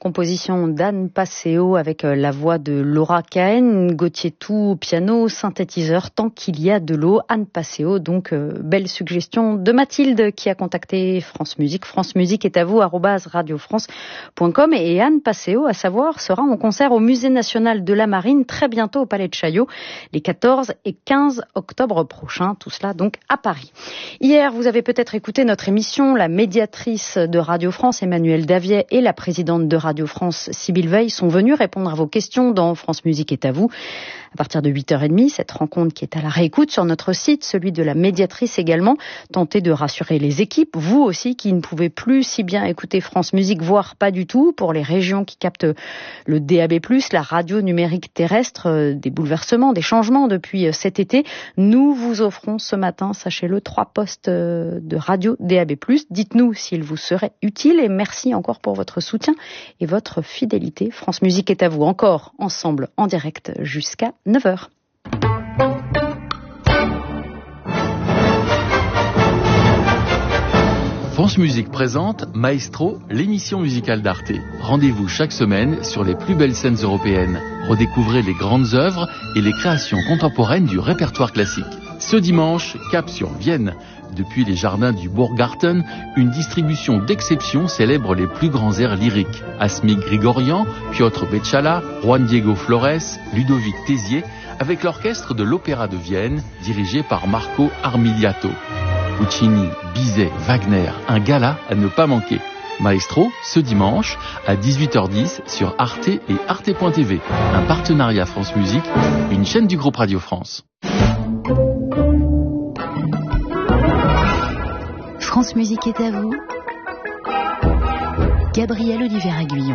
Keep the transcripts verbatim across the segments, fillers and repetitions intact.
composition d'Anne Passeo avec la voix de Laura Cahen, Gauthier Tout au piano, synthétiseur, tant qu'il y a de l'eau. Anne Passeo, donc euh, belle suggestion de Mathilde qui a contacté France Musique. France Musique est à vous, arobase radiofrance point com. Et Anne Passeo, à savoir, sera en concert au Musée National de la Marine très bientôt au Palais de Chaillot, les quatorze et quinze octobre prochains. Tout cela donc à Paris. Hier, vous avez peut-être écouté notre émission. La médiatrice de Radio France, Emmanuelle Daviet, et la présidente de Radio France, Sybille Veil, sont venues répondre à vos questions dans France Musique est à vous. À partir de huit heures trente, cette rencontre qui est à la réécoute sur notre site, celui de la médiatrice également, tentez de rassurer les équipes, vous aussi qui ne pouvez plus si bien écouter France Musique, voire pas du tout, pour les régions qui captent le D A B plus, la radio numérique terrestre, des bouleversements, des changements depuis cet été. Nous vous offrons ce matin, sachez-le, trois postes de radio D A B plus. Dites-nous s'il vous serait utile et merci encore pour votre soutien et votre fidélité. France Musique est à vous encore, ensemble, en direct jusqu'à neuf heures. France Musique présente Maestro, l'émission musicale d'Arte. Rendez-vous chaque semaine sur les plus belles scènes européennes. Redécouvrez les grandes œuvres et les créations contemporaines du répertoire classique. Ce dimanche, cap sur Vienne. Depuis les jardins du Burggarten, une distribution d'exception célèbre les plus grands airs lyriques. Asmik Grigorian, Piotr Beczala, Juan Diego Flores, Ludovic Tézier, avec l'orchestre de l'Opéra de Vienne, dirigé par Marco Armiliato. Puccini, Bizet, Wagner, un gala à ne pas manquer. Maestro, ce dimanche, à dix-huit heures dix sur Arte et Arte point T V. Un partenariat France Musique, une chaîne du groupe Radio France. France Musique est à vous. Gabriel Olivier-Aguillon.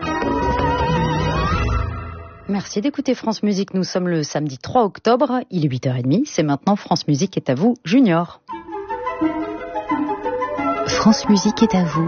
Merci d'écouter France Musique. Nous sommes le samedi trois octobre. Il est huit heures trente. C'est maintenant France Musique est à vous, Junior. France Musique est à vous.